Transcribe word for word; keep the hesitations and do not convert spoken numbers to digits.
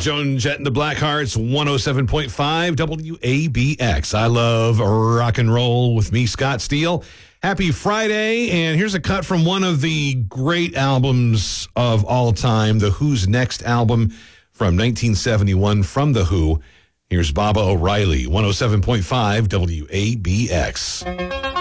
Joan Jett and the Blackhearts, one oh seven point five W A B X. I love rock and roll with me, Scott Steele. Happy Friday, and here's a cut from one of the great albums of all time, The Who's Next album from nineteen seventy-one from The Who. Here's Baba O'Reilly, one oh seven point five W A B X.